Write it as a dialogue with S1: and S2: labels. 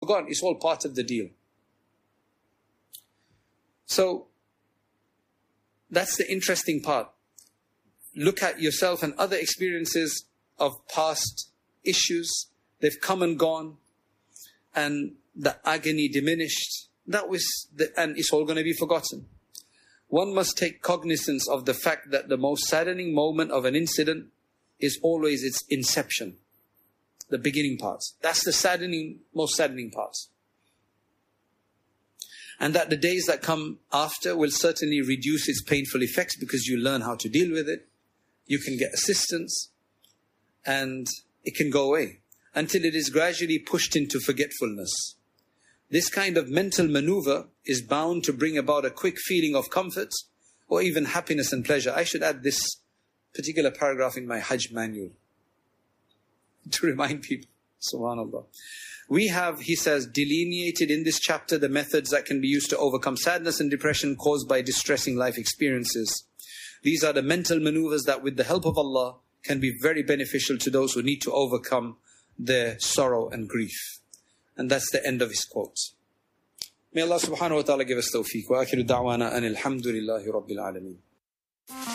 S1: forgotten. It's all part of the deal. So, that's the interesting part. Look at yourself and other experiences of past issues. They've come and gone, and the agony diminished. And it's all going to be forgotten. One must take cognizance of the fact that the most saddening moment of an incident is always its inception, the beginning parts. That's the most saddening parts. And that the days that come after will certainly reduce its painful effects because you learn how to deal with it. You can get assistance, and it can go away until it is gradually pushed into forgetfulness. This kind of mental maneuver is bound to bring about a quick feeling of comfort or even happiness and pleasure. I should add this particular paragraph in my Hajj manual to remind people. Subhanallah. We have, he says, delineated in this chapter the methods that can be used to overcome sadness and depression caused by distressing life experiences. These are the mental maneuvers that, with the help of Allah, can be very beneficial to those who need to overcome their sorrow and grief. And that's the end of his quote. May Allah subhanahu wa ta'ala give us tawfiq. Wa akhiru da'wana anil hamdulillahi rabbil alameen.